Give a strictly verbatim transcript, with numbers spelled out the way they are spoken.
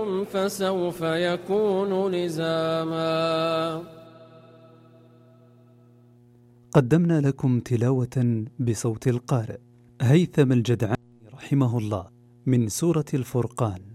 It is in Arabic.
فسوف يكون لزاما. قدمنا لكم تلاوة بصوت القارئ هيثم الجدعاني رحمه الله من سورة الفرقان.